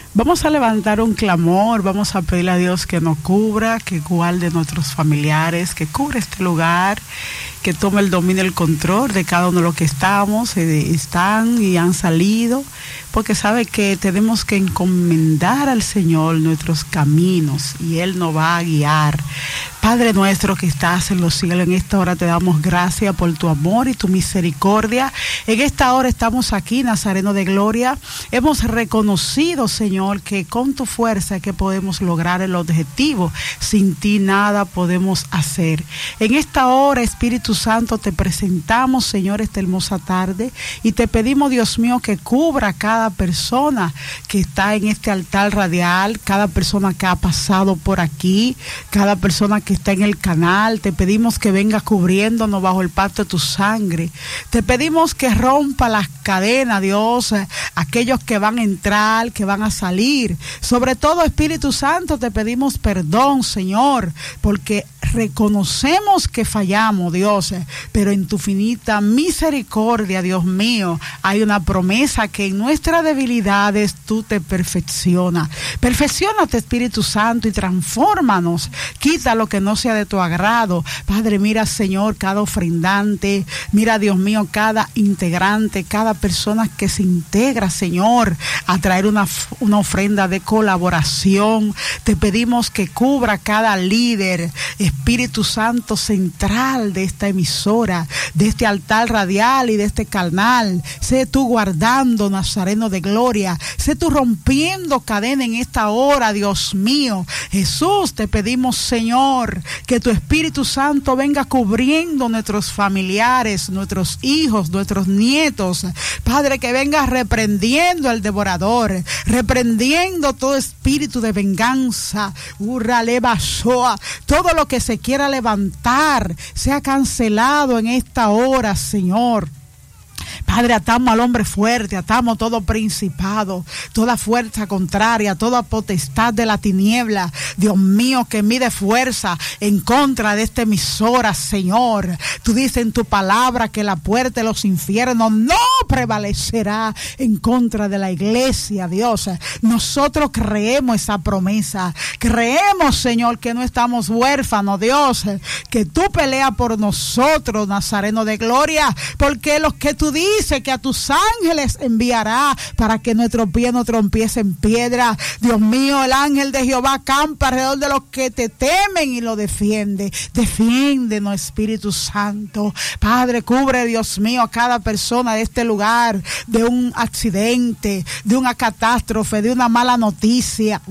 Vamos a levantar un clamor, vamos a pedirle a Dios que nos cubra, que guarde nuestros familiares, que cubra este lugar, que tome el dominio y el control de cada uno de los que están y han salido, porque sabe que tenemos que encomendar al Señor nuestros caminos y Él nos va a guiar. Padre nuestro que estás en los cielos, en esta hora te damos gracias por tu amor y tu misericordia. En esta hora estamos aquí, Nazareno de Gloria. Hemos reconocido, Señor, que con tu fuerza es que podemos lograr el objetivo. Sin ti nada podemos hacer. En esta hora, Espíritu Santo, te presentamos, Señor, esta hermosa tarde y te pedimos, Dios mío, que cubra a cada persona que está en este altar radial, cada persona que ha pasado por aquí, cada persona que está en el canal. Te pedimos que venga cubriéndonos bajo el pacto de tu sangre. Te pedimos que rompa las cadenas, Dios, aquellos que van a entrar, que van a salir. Sobre todo, Espíritu Santo, te pedimos perdón, Señor, porque reconocemos que fallamos, Dios, pero en tu finita misericordia, Dios mío, hay una promesa que en nuestras debilidades tú te perfeccionas. Perfecciónate, Espíritu Santo, y transfórmanos. Quita lo que no sea de tu agrado. Padre, mira, Señor, cada ofrendante, mira, Dios mío, cada integrante, cada persona que se integra, Señor, a traer una ofrenda de colaboración. Te pedimos que cubra cada líder, Espíritu Santo central de esta emisora, de este altar radial y de este canal. Sé tú guardando, Nazareno de Gloria. Sé tú rompiendo cadena en esta hora, Dios mío. Jesús, te pedimos, Señor, que tu Espíritu Santo venga cubriendo nuestros familiares, nuestros hijos, nuestros nietos. Padre, que venga reprendiendo al devorador, reprendiendo todo espíritu de venganza. Todo lo que se quiera levantar sea cancelado en esta hora, Señor. Padre, atamos al hombre fuerte, atamos todo principado, toda fuerza contraria, toda potestad de la tiniebla, Dios mío, que mide fuerza en contra de esta emisora, Señor. Tú dices en tu palabra que la puerta de los infiernos no prevalecerá en contra de la iglesia, Dios. Nosotros creemos esa promesa, creemos, Señor, que no estamos huérfanos, Dios, que tú peleas por nosotros, Nazareno de Gloria, porque los que tú dices que a tus ángeles enviará para que nuestro pie no trompiece en piedra. Dios mío, el ángel de Jehová acampa alrededor de los que te temen y lo defiende. Defiéndenos, Espíritu Santo. Padre, cubre, Dios mío, a cada persona de este lugar de un accidente, de una catástrofe, de una mala noticia.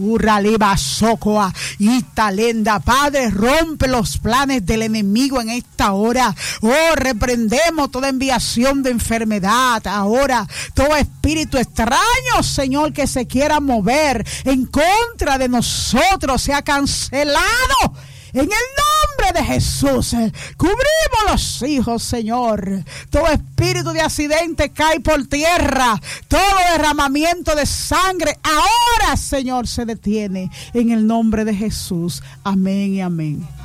Padre, rompe los planes del enemigo en esta hora. Oh, reprendemos toda enviación de enfermedad. Ahora, todo espíritu extraño, Señor, que se quiera mover en contra de nosotros, sea cancelado en el nombre de Jesús. Cubrimos los hijos, Señor. Todo espíritu de accidente cae por tierra. Todo derramamiento de sangre ahora, Señor, se detiene en el nombre de Jesús. Amén y amén.